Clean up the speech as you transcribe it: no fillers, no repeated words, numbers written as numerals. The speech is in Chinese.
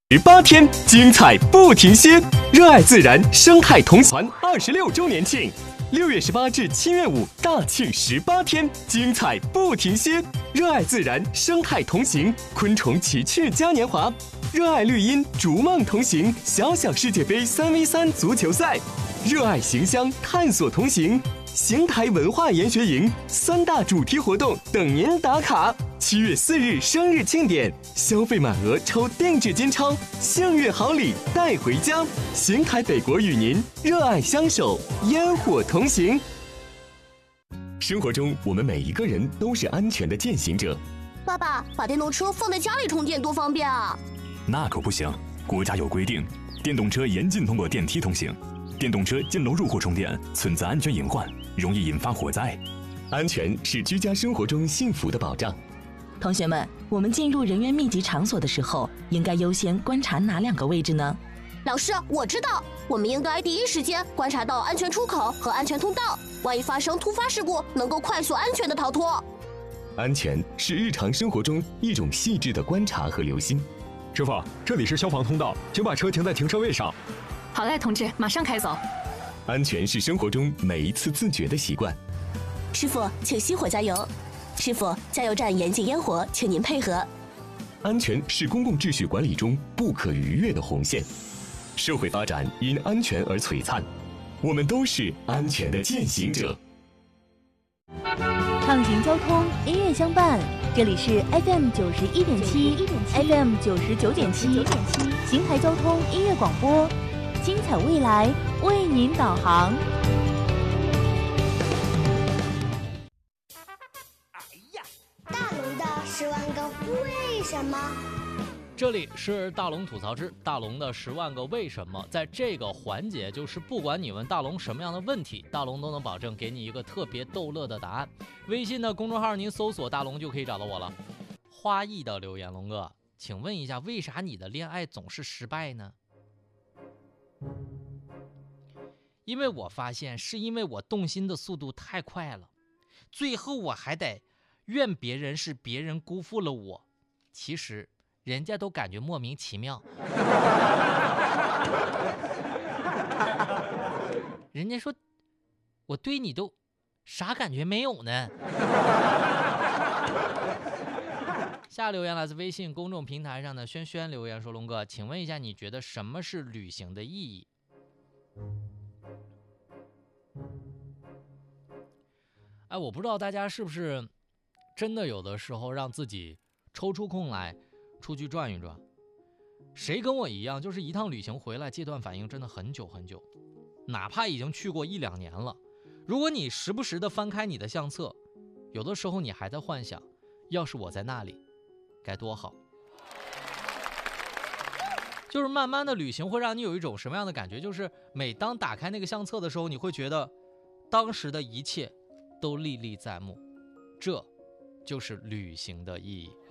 18天，精彩不停歇！热爱自然，生态同行26周年庆，6月18至7月5，大庆18天，精彩不停歇！热爱自然，生态同行，昆虫奇趣嘉年华，热爱绿荫，逐梦同行，小小世界杯3v3足球赛，热爱行乡，探索同行。邢台文化研学营3大主题活动等您打卡。7月4日生日庆典，消费满额抽定制金钞，幸运好礼带回家。邢台北国与您热爱相守，烟火同行。生活中，我们每一个人都是安全的践行者。 爸爸，把电动车放在家里充电多方便啊！ 那可不行，国家有规定，电动车严禁通过电梯通行。电动车进楼入户充电存在安全隐患，容易引发火灾。 安全是居家生活中幸福的保障。 同学们，我们进入人员密集场所的时候，应该优先观察哪2个位置呢？ 老师，我知道，我们应该第一时间观察到安全出口和安全通道，万一发生突发事故，能够快速安全的逃脱。 安全是日常生活中一种细致的观察和留心。 师傅，这里是消防通道，请把车停在停车位上。 好嘞，同志，马上开走。 安全是生活中每一次自觉的习惯。 师傅，请熄火加油。师傅，加油站严禁烟火，请您配合。 安全是公共秩序管理中不可逾越的红线。社会发展因安全而璀璨，我们都是安全的践行者。 畅行交通，音乐相伴，这里是 FM 91.7 FM 99.7邢台交通音乐广播，精彩未来为您导航。 大龙的10万个为什么？ 这里是大龙吐槽之大龙的10万个为什么。在这个环节，就是不管你问大龙什么样的问题，大龙都能保证给你一个特别逗乐的答案。微信的公众号您搜索大龙就可以找到我了。花艺的留言，龙哥，请问一下，为啥你的恋爱总是失败呢？因为我发现是因为我动心的速度太快了，最后我还得怨别人是别人辜负了我，其实人家都感觉莫名其妙。人家说我对你都啥感觉没有呢。下留言来自微信公众平台上的轩轩留言说，龙哥，请问一下，你觉得什么是旅行的意义？哎，我不知道大家是不是真的有的时候让自己抽出空来出去转一转。谁跟我一样，就是一趟旅行回来戒断反应真的很久很久，哪怕已经去过1-2年了，如果你时不时的翻开你的相册，有的时候你还在幻想，要是我在那里该多好。就是慢慢的旅行会让你有一种什么样的感觉，就是每当打开那个相册的时候，你会觉得当时的一切都历历在目，这就是旅行的意义。